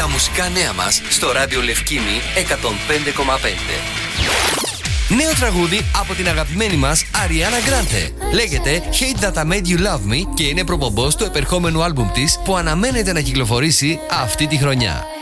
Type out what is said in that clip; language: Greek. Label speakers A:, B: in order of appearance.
A: Τα μουσικά νέα μας στο ράδιο Λευκήμη 105,5. Νέο τραγούδι από την αγαπημένη μας Ariana Grande. Λέγεται Hate That I Made You Love Me και είναι προπομπός του επερχόμενου άλμπουμ της που αναμένεται να κυκλοφορήσει αυτή τη χρονιά.